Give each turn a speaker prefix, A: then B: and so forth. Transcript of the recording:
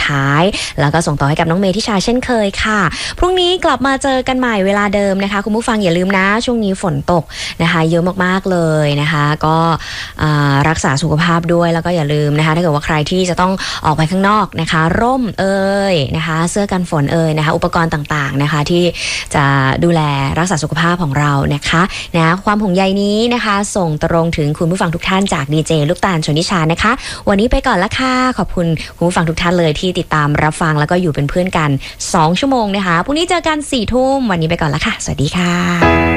A: ท้ายแล้วก็ส่งต่อให้กับน้องเมย์ทิชาเช่นเคยค่ะพรุ่งนี้กลับมาเจอกันใหม่เวลาเดิมนะคะคุณผู้ฟังอย่าลืมนะช่วงนี้ฝนตกนะคะเยอะมากๆเลยนะคะก็รักษาสุขภาพด้วยแล้วก็อย่าลืมนะคะถ้าเกิดว่าใครที่จะต้องออกไปข้างนอกนะคะร่มนะคะเสื้อกันฝนนะคะอุปกรณ์ต่างๆนะคะที่จะดูแลรักษาสุขภาพของเรานะคะความห่วงใยนี้นะคะส่งตรงถึงคุณผู้ฟังทุกท่านจากดีเจลูกตาลชนทิชานะคะวันนี้ไปก่อนละค่ะขอบคุณคุณผู้ฟังทุกท่านเลยที่ติดตามรับฟังแล้วก็อยู่เป็นเพื่อนกัน2 ชั่วโมงนะคะพรุ่งนี้เจอกัน4 ทุ่มวันนี้ไปก่อนละค่ะสวัสดีค่ะ